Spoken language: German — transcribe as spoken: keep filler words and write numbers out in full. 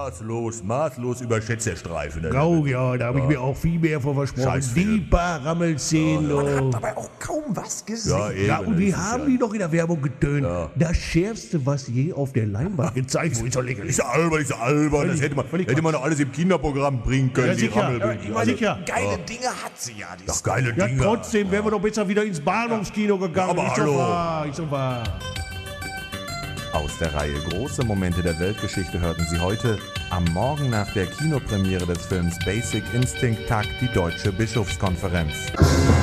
Maßlos, maßlos überschätzt der Streifen. Oh ja, da habe ich mir auch viel mehr vor versprochen. Scheißfilm. Die paar Rammelszenen. Man hat oh. dabei auch kaum was gesehen. Ja, eben, Ja, und das wie ist haben ja- die noch in der Werbung getönt? Das Schärfste, was je auf der Leinwand gezeigt wurde. Ist doch lächerlich. Ist ja albern, ist ja albern. Das hätte man, hätte man doch alles im Kinderprogramm bringen können. Ja, die sicher. Rammel- Ja, ich meine, sicher. Geile Dinge hat sie ja. Die Doch geile Ja, Dinge. trotzdem wären wir doch besser wieder ins Bahnhofskino gegangen. Aber ist hallo. doch wahr, ist doch wahr. Aus der Reihe Große Momente der Weltgeschichte hörten Sie heute: Am Morgen nach der Kinopremiere des Films Basic Instinct tagt die Deutsche Bischofskonferenz.